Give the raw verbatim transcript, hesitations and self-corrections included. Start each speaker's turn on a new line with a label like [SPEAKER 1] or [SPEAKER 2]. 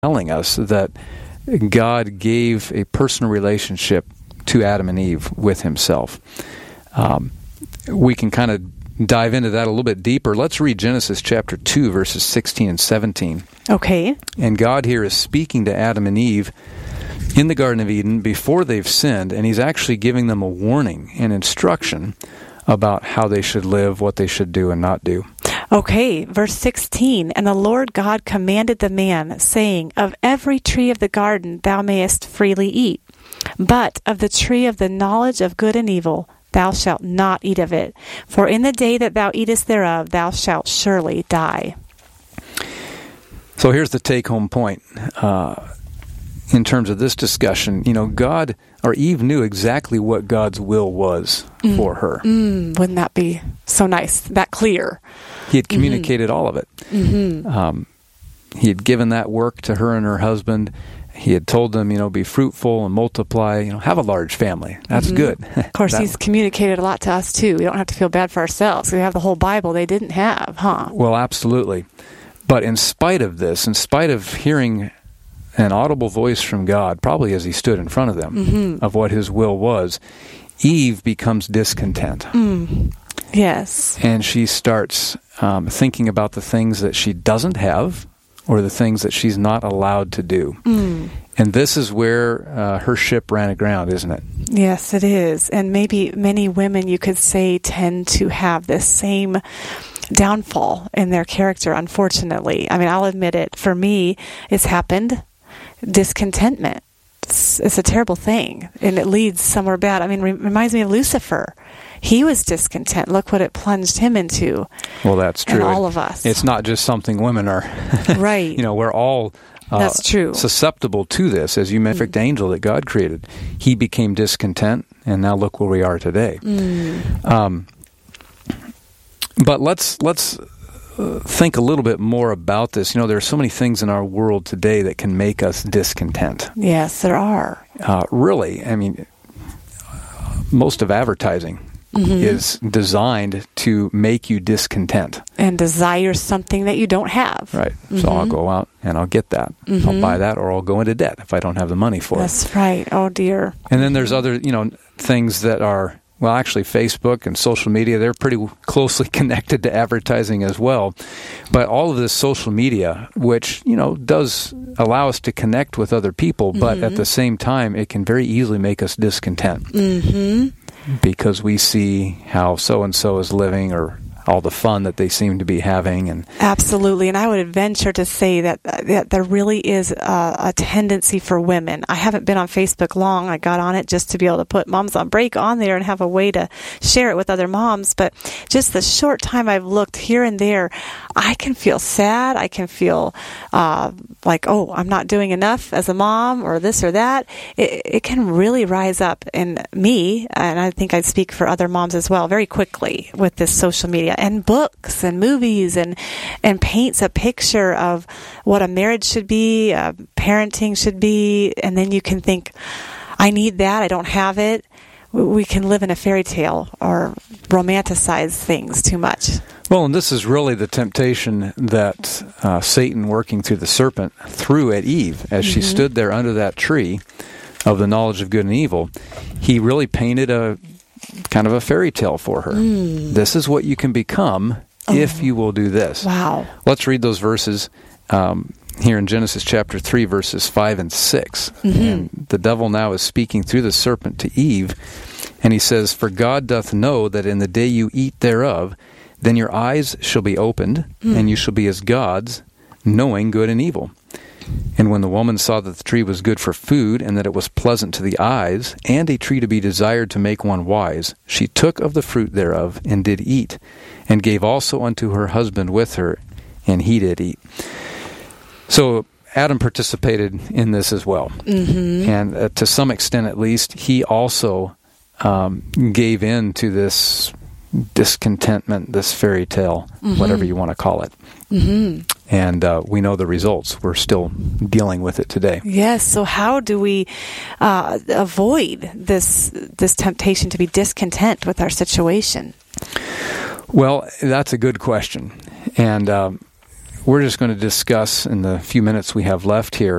[SPEAKER 1] telling us that God gave a personal relationship to Adam and Eve with himself. Um, we can kind of dive into that a little bit deeper. Let's read Genesis chapter two, verses sixteen and seventeen.
[SPEAKER 2] Okay.
[SPEAKER 1] And God here is speaking to Adam and Eve in the Garden of Eden before they've sinned, and he's actually giving them a warning and instruction about how they should live, what they should do and not do.
[SPEAKER 2] Okay, verse sixteen, and the Lord God commanded the man, saying, of every tree of the garden thou mayest freely eat, but of the tree of the knowledge of good and evil thou shalt not eat of it, for in the day that thou eatest thereof thou shalt surely die.
[SPEAKER 1] So here's the take-home point. Uh, in terms of this discussion, you know, God, or Eve knew exactly what God's will was mm. for her.
[SPEAKER 2] Mm, wouldn't that be so nice, that clear?
[SPEAKER 1] He had communicated mm-hmm. all of it.
[SPEAKER 2] Mm-hmm.
[SPEAKER 1] Um, he had given that work to her and her husband. He had told them, you know, be fruitful and multiply, you know, have a large family. That's
[SPEAKER 2] mm-hmm.
[SPEAKER 1] good.
[SPEAKER 2] Of course, he's communicated a lot to us, too. We don't have to feel bad for ourselves. We have the whole Bible they didn't have, huh?
[SPEAKER 1] Well, absolutely. But in spite of this, in spite of hearing an audible voice from God, probably as he stood in front of them,
[SPEAKER 2] mm-hmm.
[SPEAKER 1] of what his will was, Eve becomes discontent.
[SPEAKER 2] Mm. Yes.
[SPEAKER 1] And she starts um, thinking about the things that she doesn't have or the things that she's not allowed to do.
[SPEAKER 2] Mm.
[SPEAKER 1] And this is where uh, her ship ran aground, isn't it?
[SPEAKER 2] Yes, it is. And maybe many women, you could say, tend to have this same downfall in their character, unfortunately. I mean, I'll admit it. For me, it's happened. Discontentment. It's, it's a terrible thing, and it leads somewhere bad. I mean, it reminds me of Lucifer. He was discontent. Look what it plunged him into.
[SPEAKER 1] Well, that's true.
[SPEAKER 2] And all of us.
[SPEAKER 1] It's not just something women are.
[SPEAKER 2] Right.
[SPEAKER 1] You know, we're all uh,
[SPEAKER 2] that's true.
[SPEAKER 1] susceptible to this. As you mentioned, mm. angel that God created, he became discontent, and now look where we are today.
[SPEAKER 2] Mm.
[SPEAKER 1] Um, but let's let's. think a little bit more about this. You know, there are so many things in our world today that can make us discontent.
[SPEAKER 2] Yes, there are.
[SPEAKER 1] Uh, really, I mean, most of advertising mm-hmm. is designed to make you discontent.
[SPEAKER 2] And desire something that you don't have.
[SPEAKER 1] Right.
[SPEAKER 2] Mm-hmm.
[SPEAKER 1] So I'll go out and I'll get that.
[SPEAKER 2] Mm-hmm.
[SPEAKER 1] I'll buy that, or I'll go into debt if I don't have the money for
[SPEAKER 2] That's
[SPEAKER 1] it.
[SPEAKER 2] That's right. Oh, dear.
[SPEAKER 1] And then there's other, you know, things that are... Well, actually, Facebook and social media, they're pretty closely connected to advertising as well. But all of this social media, which, you know, does allow us to connect with other people, but mm-hmm. at the same time, it can very easily make us discontent.
[SPEAKER 2] Mm-hmm.
[SPEAKER 1] Because we see how so-and-so is living, or all the fun that they seem to be having. And
[SPEAKER 2] absolutely. And I would venture to say that, that there really is a, a tendency for women. I haven't been on Facebook long. I got on it just to be able to put Moms on Break on there and have a way to share it with other moms. But just the short time I've looked here and there, I can feel sad. I can feel uh, like, oh, I'm not doing enough as a mom, or this or that. It, it can really rise up in me, and I think I'd speak for other moms as well, very quickly with this social media. And books and movies, and and paints a picture of what a marriage should be, uh, parenting should be, and then you can think, I need that, I don't have it. We can live in a fairy tale or romanticize things too much.
[SPEAKER 1] Well, and this is really the temptation that uh, Satan, working through the serpent, threw at Eve as mm-hmm. she stood there under that tree of the knowledge of good and evil. He really painted a kind of a fairy tale for her.
[SPEAKER 2] Mm.
[SPEAKER 1] This is what you can become oh. if you will do this.
[SPEAKER 2] Wow.
[SPEAKER 1] Let's read those verses um, here in Genesis chapter three, verses five and six.
[SPEAKER 2] Mm-hmm.
[SPEAKER 1] And the devil now is speaking through the serpent to Eve, and he says, For God doth know that in the day you eat thereof, then your eyes shall be opened, mm. and you shall be as gods, knowing good and evil. And when the woman saw that the tree was good for food, and that it was pleasant to the eyes, and a tree to be desired to make one wise, she took of the fruit thereof, and did eat, and gave also unto her husband with her, and he did eat. So Adam participated in this as well.
[SPEAKER 2] Mm-hmm.
[SPEAKER 1] And uh, to some extent at least, he also um, gave in to this discontentment, this fairy tale, mm-hmm. whatever you want to call it.
[SPEAKER 2] Mm-hmm.
[SPEAKER 1] And uh, we know the results. We're still dealing with it today.
[SPEAKER 2] Yes. So how do we uh, avoid this this temptation to be discontent with our situation?
[SPEAKER 1] Well, that's a good question. And um, we're just going to discuss in the few minutes we have left here